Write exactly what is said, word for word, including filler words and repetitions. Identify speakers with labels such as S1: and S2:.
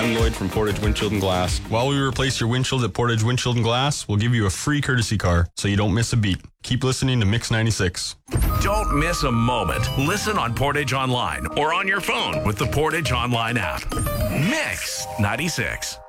S1: John Lloyd from Portage Windshield and Glass.
S2: While we replace your windshield at Portage Windshield and Glass, we'll give you a free courtesy car so you don't miss a beat. Keep listening to Mix ninety-six.
S3: Don't miss a moment. Listen on Portage Online or on your phone with the Portage Online app. Mix ninety-six.